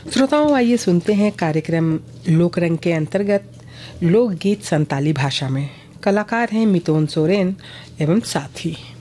श्रोताओं, आइए सुनते हैं कार्यक्रम लोकरंग के अंतर्गत लोकगीत संताली भाषा में। कलाकार हैं मितोन सोरेन एवं साथी।